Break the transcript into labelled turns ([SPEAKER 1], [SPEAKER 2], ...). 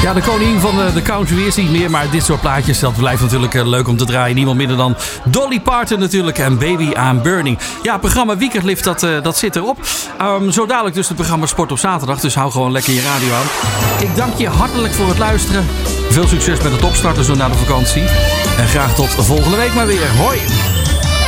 [SPEAKER 1] Ja, de koningin van de country is niet meer, maar dit soort plaatjes, dat blijft natuurlijk leuk om te draaien. Niemand minder dan Dolly Parton natuurlijk en Baby I'm Burning. Ja, het programma Weekendlift, dat zit erop. Zo dadelijk dus het programma Sport op zaterdag, dus hou gewoon lekker je radio aan. Ik dank je hartelijk voor het luisteren. Veel succes met het opstarten zo na de vakantie. En graag tot volgende week maar weer. Hoi!